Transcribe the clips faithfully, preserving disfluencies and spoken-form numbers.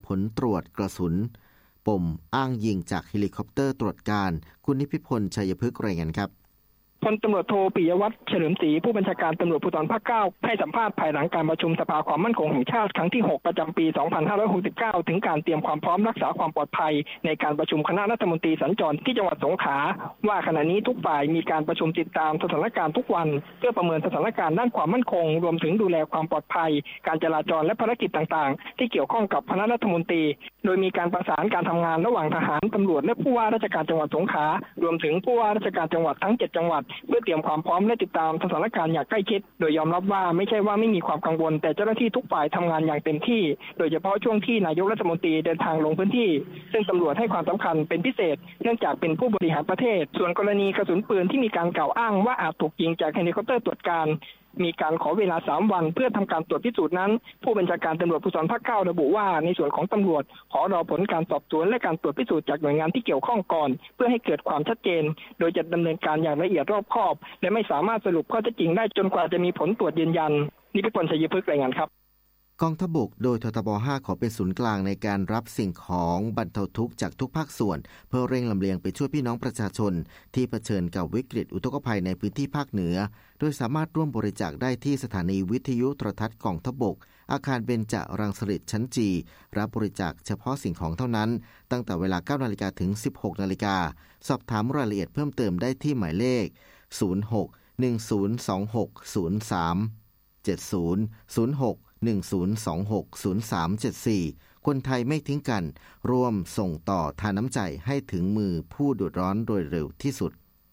ผลตรวจกระสุนปมอ้างยิงจากเฮลิคอปเตอร์ตรวจการคุณนิพิพลชัยพฤกษ์รายงานครับพลตำรวจโทปิยวัฒน์เฉลิมศรีผู้บัญชาการตำรวจภูธรภาคเก้าให้สัมภาษณ์ภายหลังการประชุมสภาความมั่นคงแห่งชาติครั้งที่หกประจำปีสองพันห้าร้อยหกสิบเก้าถึงการเตรียมความพร้อมรักษาความปลอดภัยในการประชุมคณะรัฐมนตรีสัญจรที่จังหวัดสงขลาว่าขณะนี้ทุกฝ่ายมีการประชุมติดตามสถานการณ์ทุกวันเพื่อประเมินสถานการณ์ด้านความมั่นคงรวมถึงดูแลความปลอดภัยการจราจรและภารกิจต่างๆที่เกี่ยวข้องกับคณะรัฐมนตรีโดยมีการประสานการทำงานระหว่างทหารตำรวจและผู้ว่าราชการจังหวัดสงขลารวมถึงผู้ว่าราชการจังหวัดทั้งเจ็ดจังหวัดเพื่อเตรียมความพร้อมและติดตามสถานการณ์อย่างใกล้ชิดโดยยอมรับว่าไม่ใช่ว่าไม่มีความกังวลแต่เจ้าหน้าที่ทุกฝ่ายทำงานอย่างเต็มที่โดยเฉพาะช่วงที่นายกรัฐมนตรีเดินทางลงพื้นที่ซึ่งตำรวจให้ความสำคัญเป็นพิเศษเนื่องจากเป็นผู้บริหารประเทศส่วนกรณีกระสุนปืนที่มีการกล่าวอ้างว่าอาจถูกยิงจากเฮลิคอปเตอร์ตรวจการมีการขอเวลาสามวันเพื่อทำการตรวจพิสูจน์นั้นผู้บัญชาการตำรวจภูธรภาคเก้าระบุว่าในส่วนของตำรวจขอรอผลการสอบสวนและการตรวจพิสูจน์จากหน่วยงานที่เกี่ยวข้องก่อนเพื่อให้เกิดความชัดเจนโดยจะดำเนินการอย่างละเอียดรอบคอบและไม่สามารถสรุปข้อเท็จจริงได้จนกว่าจะมีผลตรวจยืนยันนิพิพลชัยพฤกษ์รายงานครับกองทัพบกโดยททบห้าขอเป็นศูนย์กลางในการรับสิ่งของบรรเทาทุกข์จากทุกภาคส่วนเพื่อเร่งลำเลียงไปช่วยพี่น้องประชาชนที่เผชิญกับวิกฤตอุทกภัยในพื้นที่ภาคเหนือโดยสามารถร่วมบริจาคได้ที่สถานีวิทยุโทรทัศน์กองทัพบกอาคารเบญจรังสฤษดิ์ชั้นจีรับบริจาคเฉพาะสิ่งของเท่านั้นตั้งแต่เวลา เก้านาฬิกา ถึง สิบหกนาฬิกาสอบถามรายละเอียดเพิ่มเติมได้ที่หมายเลขศูนย์ หก หนึ่ง ศูนย์ สอง หก ศูนย์ สาม เจ็ด ศูนย์ ศูนย์ หก หนึ่ง ศูนย์ สอง หก ศูนย์ สาม เจ็ด สี่คนไทยไม่ทิ้งกันร่วมส่งต่อทานน้ำใจให้ถึงมือผู้เดือดร้อนโดยเร็วที่สุด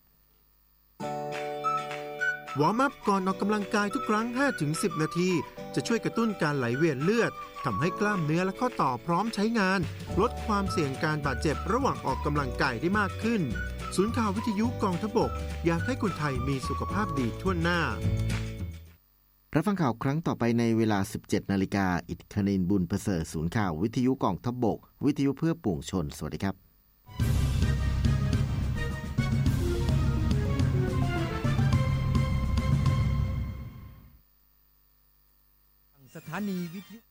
วอร์มอัพก่อนออกกำลังกายทุกครั้ง ห้าถึงสิบ นาทีจะช่วยกระตุ้นการไหลเวียนเลือดทำให้กล้ามเนื้อและข้อต่อพร้อมใช้งานลดความเสี่ยงการบาดเจ็บระหว่างออกกำลังกายได้มากขึ้นศูนย์ข่าววิทยุกองทัพบกอยากให้คนไทยมีสุขภาพดีทั่วหน้ารับฟังข่าวครั้งต่อไปในเวลา สิบเจ็ดนาฬิกา อิทธิคณินบุญประเสริฐศูนย์ข่าววิทยุกองทัพบกวิทยุเพื่อปวงชนสวัสดีครับสถานีวิทยุ